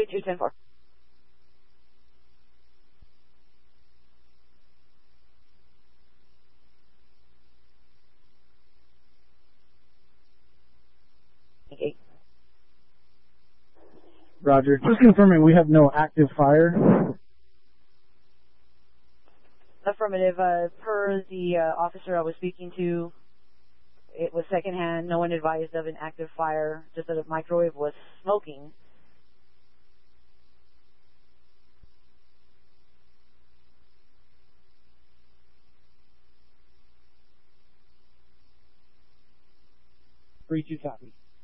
3210-4. Okay. Roger. Just confirming we have no active fire. Affirmative. Per the officer I was speaking to, it was secondhand. No one advised of an active fire, just that a microwave was smoking. Three two copy.